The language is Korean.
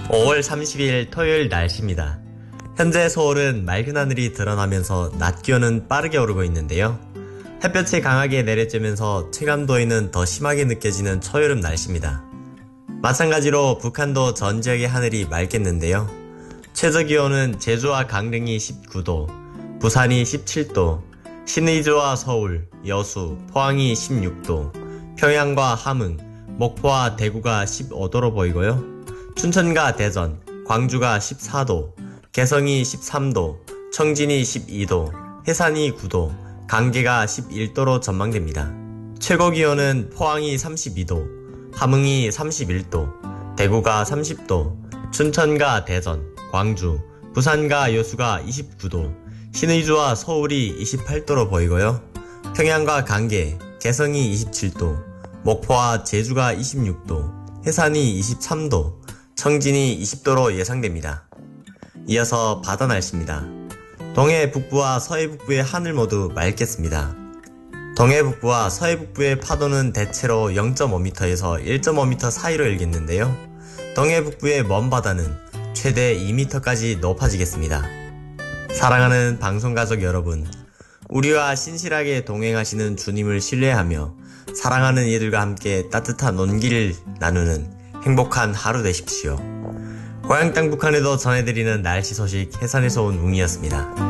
5월 30일 토요일 날씨입니다. 현재 서울은 맑은 하늘이 드러나면서 낮 기온은 빠르게 오르고 있는데요. 햇볕이 강하게 내려쬐면서 체감도에는 더 심하게 느껴지는 초여름 날씨입니다. 마찬가지로 북한도 전 지역의 하늘이 맑겠는데요. 최저기온은 제주와 강릉이 19도, 부산이 17도, 신의주와 서울, 여수, 포항이 16도, 평양과 함흥, 목포와 대구가 15도로 보이고요. 춘천과 대전, 광주가 14도, 개성이 13도, 청진이 12도, 해산이 9도, 강계가 11도로 전망됩니다. 최고기온은 포항이 32도, 함흥이 31도, 대구가 30도, 춘천과 대전, 광주, 부산과 여수가 29도, 신의주와 서울이 28도로 보이고요. 평양과 강계, 개성이 27도, 목포와 제주가 26도, 해산이 23도, 청진이 20도로 예상됩니다. 이어서 바다 날씨입니다. 동해 북부와 서해 북부의 하늘 모두 맑겠습니다. 동해 북부와 서해 북부의 파도는 대체로 0.5m에서 1.5m 사이로 일겠는데요. 동해 북부의 먼 바다는 최대 2m까지 높아지겠습니다. 사랑하는 방송가족 여러분, 우리와 신실하게 동행하시는 주님을 신뢰하며 사랑하는 이들과 함께 따뜻한 온기를 나누는 행복한 하루 되십시오. 고향 땅 북한에도 전해드리는 날씨 소식 해산에서 온 웅이었습니다.